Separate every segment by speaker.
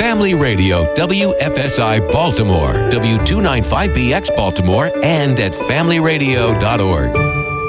Speaker 1: Family Radio, WFSI Baltimore, W295BX Baltimore, and at familyradio.org.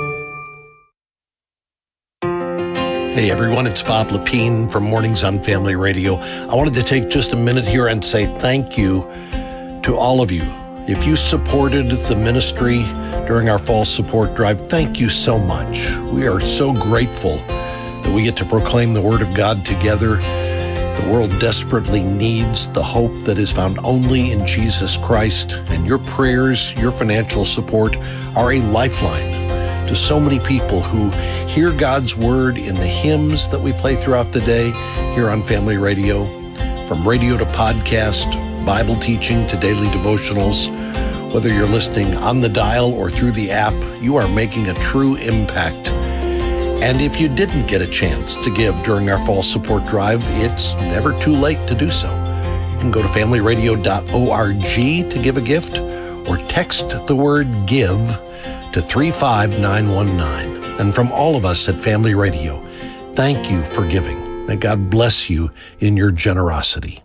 Speaker 2: Hey everyone, it's Bob Lepine from Mornings on Family Radio. I wanted to take just a minute here and say thank you to all of you. If you supported the ministry during our fall support drive, thank you so much. We are so grateful that we get to proclaim the Word of God together. The world desperately needs the hope that is found only in Jesus Christ, and your prayers, your financial support are a lifeline to so many people who hear God's Word in the hymns that we play throughout the day here on Family Radio. From radio to podcast, Bible teaching to daily devotionals, whether you're listening on the dial or through the app, you are making a true impact. And if you didn't get a chance to give during our fall support drive, it's never too late to do so. You can go to familyradio.org to give a gift or text the word GIVE to 35919. And from all of us at Family Radio, thank you for giving. May God bless you in your generosity.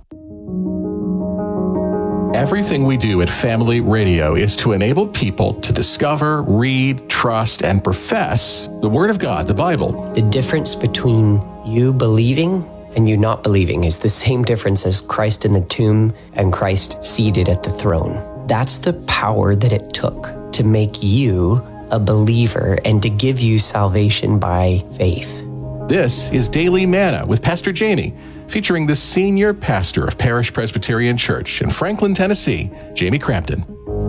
Speaker 3: Everything we do at Family Radio is to enable people to discover, read, trust, and profess the Word of God, the Bible.
Speaker 4: The difference between you believing and you not believing is the same difference as Christ in the tomb and Christ seated at the throne. That's the power that it took to make you a believer and to give you salvation by faith.
Speaker 3: This is Daily Manna with Pastor Jamie, featuring the senior pastor of Parish Presbyterian Church in Franklin, Tennessee, Jamie Crampton.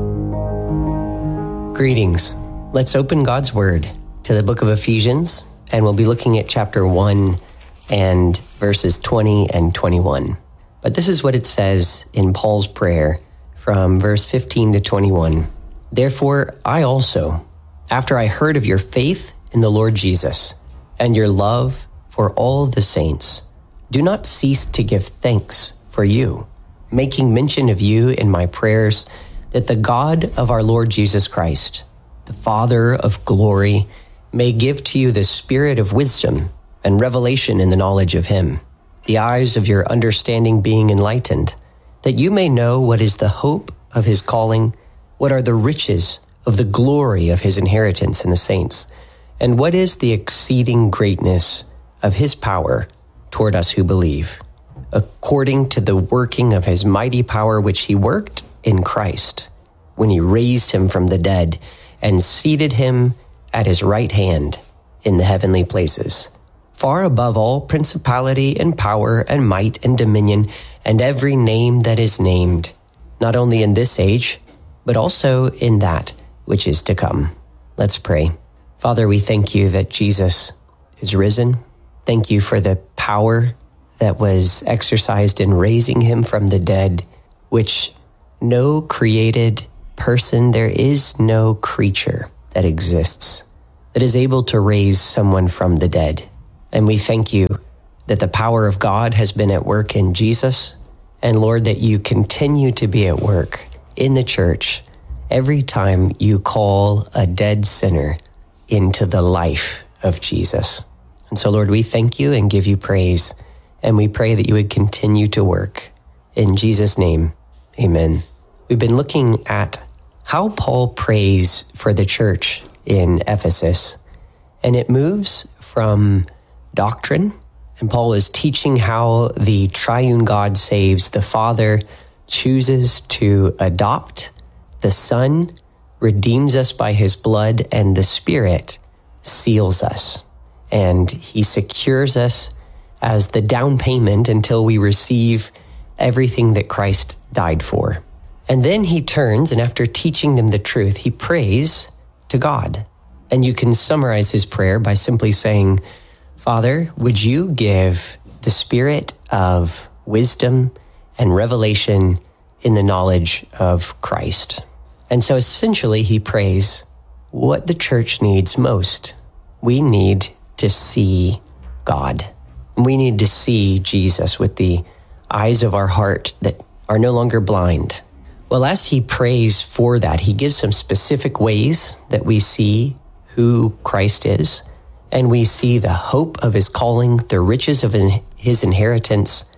Speaker 4: Greetings. Let's open God's Word to the book of Ephesians, and we'll be looking at chapter 1 and verses 20 and 21. But this is what it says in Paul's prayer from verse 15 to 21. Therefore, I also, after I heard of your faith in the Lord Jesus and your love for all the saints, do not cease to give thanks for you, making mention of you in my prayers, that the God of our Lord Jesus Christ, the Father of glory, may give to you the spirit of wisdom and revelation in the knowledge of him, the eyes of your understanding being enlightened, that you may know what is the hope of his calling, what are the riches of the glory of his inheritance in the saints, and what is the exceeding greatness of his power toward us who believe, according to the working of his mighty power which he worked in Christ, when he raised him from the dead and seated him at his right hand in the heavenly places, far above all principality and power and might and dominion and every name that is named, not only in this age, but also in that which is to come. Let's pray. Father, we thank you that Jesus is risen. Thank you for the power that was exercised in raising him from the dead, which no created person, there is no creature that exists that is able to raise someone from the dead. And we thank you that the power of God has been at work in Jesus, and Lord, that you continue to be at work in the church every time you call a dead sinner into the life of Jesus. And so, Lord, we thank you and give you praise, and we pray that you would continue to work. In Jesus' name, amen. We've been looking at how Paul prays for the church in Ephesus, and it moves from doctrine, and Paul is teaching how the triune God saves. The Father chooses to adopt, the Son redeems us by his blood, and the Spirit seals us. And he secures us as the down payment until we receive everything that Christ died for. And then he turns, and after teaching them the truth, he prays to God. And you can summarize his prayer by simply saying, Father, would you give the spirit of wisdom and revelation in the knowledge of Christ? And so essentially he prays what the church needs most. We need to see God. We need to see Jesus with the eyes of our heart that are no longer blind. Well, as he prays for that, he gives some specific ways that we see who Christ is, and we see the hope of his calling, the riches of his inheritance,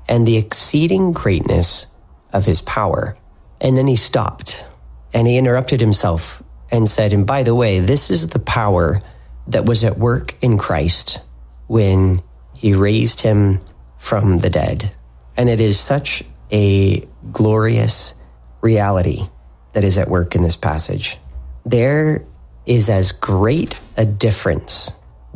Speaker 4: and the exceeding greatness of his power. And then he stopped and he interrupted himself and said, and by the way, this is the power that was at work in Christ when he raised him from the dead. And it is such a glorious reality that is at work in this passage. There is as great a difference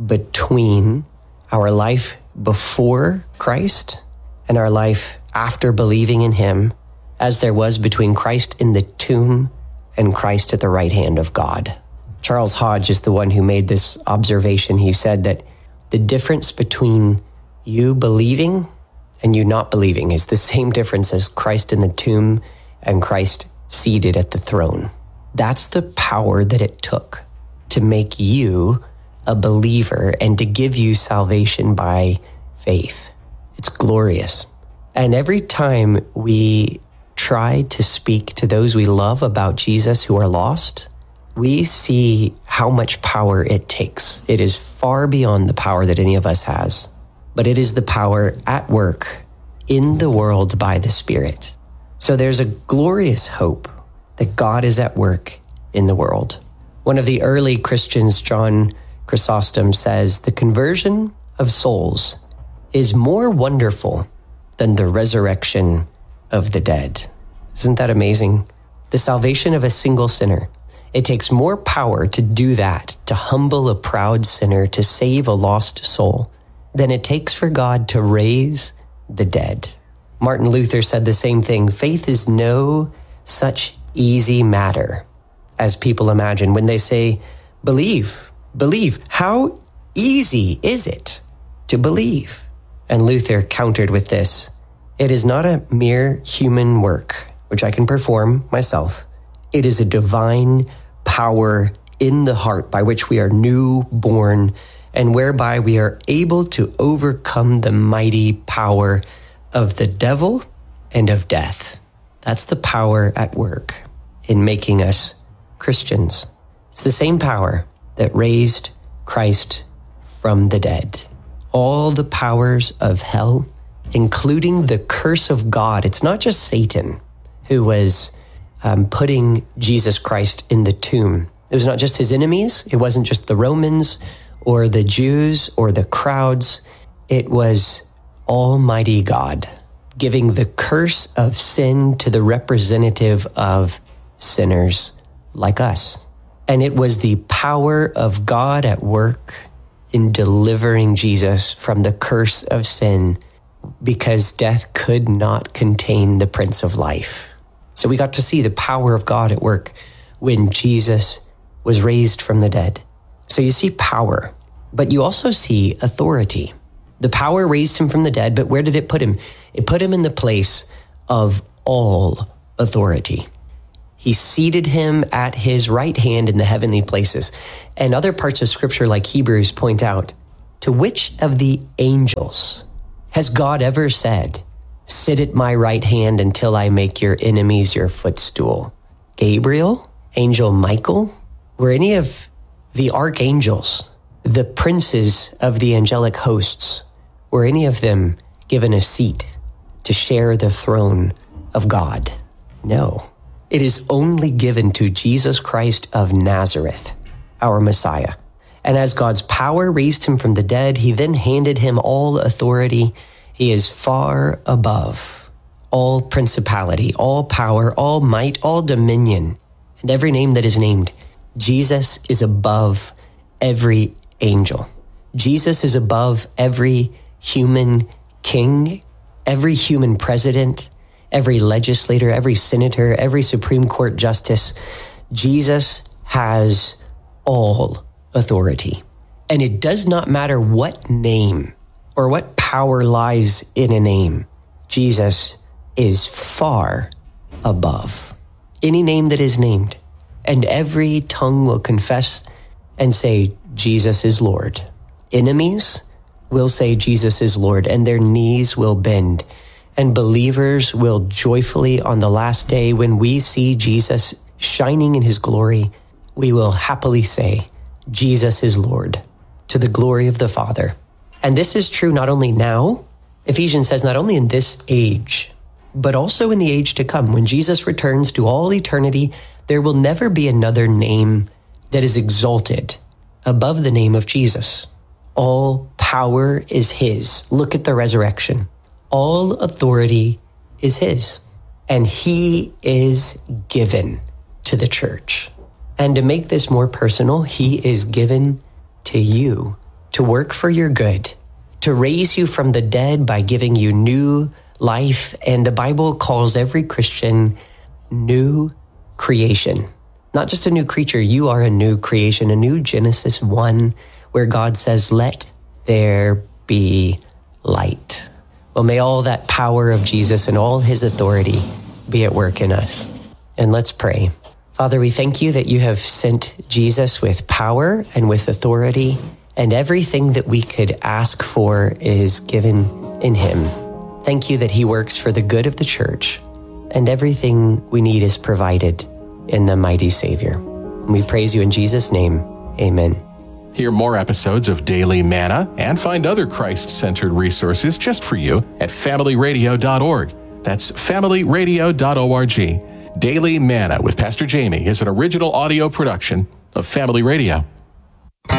Speaker 4: between our life before Christ and our life after believing in him as there was between Christ in the tomb and Christ at the right hand of God. Charles Hodge is the one who made this observation. He said that the difference between you believing and you not believing is the same difference as Christ in the tomb and Christ seated at the throne. That's the power that it took to make you a believer and to give you salvation by faith. It's glorious. And every time we try to speak to those we love about Jesus who are lost, we see how much power it takes. It is far beyond the power that any of us has, but it is the power at work in the world by the Spirit. So there's a glorious hope that God is at work in the world. One of the early Christians, John Chrysostom, says, the conversion of souls is more wonderful than the resurrection of the dead. Isn't that amazing? The salvation of a single sinner. It takes more power to do that, to humble a proud sinner, to save a lost soul, than it takes for God to raise the dead. Martin Luther said the same thing. Faith is no such easy matter as people imagine when they say, believe, believe. How easy is it to believe? And Luther countered with this, it is not a mere human work, which I can perform myself. It is a divine power in the heart by which we are new born and whereby we are able to overcome the mighty power of the devil and of death. That's the power at work in making us Christians. It's the same power that raised Christ from the dead. All the powers of hell, including the curse of God. It's not just Satan who was putting Jesus Christ in the tomb. It was not just his enemies. It wasn't just the Romans or the Jews or the crowds. It was Almighty God giving the curse of sin to the representative of sinners like us. And it was the power of God at work in delivering Jesus from the curse of sin because death could not contain the Prince of Life. So we got to see the power of God at work when Jesus was raised from the dead. So you see power, but you also see authority. The power raised him from the dead, but where did it put him? It put him in the place of all authority. He seated him at his right hand in the heavenly places. And other parts of Scripture, like Hebrews, point out, to which of the angels has God ever said, sit at my right hand until I make your enemies your footstool? Gabriel? Angel Michael? Were any of the archangels, the princes of the angelic hosts, were any of them given a seat to share the throne of God? No. It is only given to Jesus Christ of Nazareth, our Messiah. And as God's power raised him from the dead, he then handed him all authority. He is far above all principality, all power, all might, all dominion, and every name that is named. Jesus is above every angel. Jesus is above every human king, every human president, every legislator, every senator, every Supreme Court justice. Jesus has all authority. And it does not matter what name or what power lies in a name. Jesus is far above any name that is named. And every tongue will confess and say, Jesus is Lord. Enemies will say Jesus is Lord, and their knees will bend. And believers will joyfully on the last day, when we see Jesus shining in his glory, we will happily say, Jesus is Lord, to the glory of the Father. And this is true not only now, Ephesians says not only in this age, but also in the age to come, when Jesus returns to all eternity, there will never be another name that is exalted above the name of Jesus. All power is his. Look at the resurrection. All authority is his. And he is given to the church. And to make this more personal, he is given to you to work for your good, to raise you from the dead by giving you new life. And the Bible calls every Christian new creation. Not just a new creature, you are a new creation, a new Genesis 1, where God says, let there be light. Well, may all that power of Jesus and all his authority be at work in us. And let's pray. Father, we thank you that you have sent Jesus with power and with authority, and everything that we could ask for is given in him. Thank you that he works for the good of the church, and everything we need is provided in the mighty Savior. We praise you in Jesus' name. Amen.
Speaker 3: Hear more episodes of Daily Manna and find other Christ-centered resources just for you at familyradio.org. That's familyradio.org. Daily Manna with Pastor Jamie is an original audio production of Family Radio.